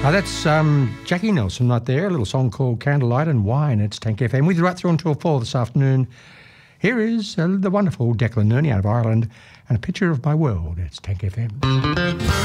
That's Jackie Nelson right there, a little song called Candlelight and Wine. It's Tank FM with you right through until 4 this afternoon. Here is the wonderful Declan Nerney out of Ireland and a picture of my world. It's Tank FM.